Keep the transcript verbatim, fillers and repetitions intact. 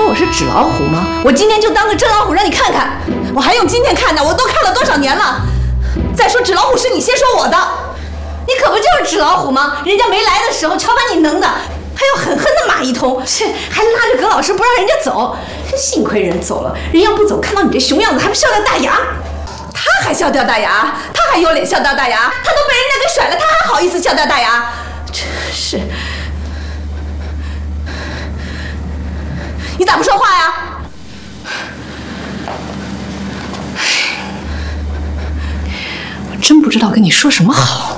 说我是纸老虎吗？我今天就当个真老虎让你看看，我还用今天看呢？我都看了多少年了？再说纸老虎是你先说我的，你可不就是纸老虎吗？人家没来的时候瞧把你能的，还要狠狠的骂一通，是还拉着葛老师不让人家走。幸亏人走了，人要不走，看到你这熊样子还不笑掉大牙？他还笑掉大牙？他还有脸笑掉大牙？他都被人家给甩了，他还好意思笑掉大牙？真是。你咋不说话呀？我真不知道跟你说什么好。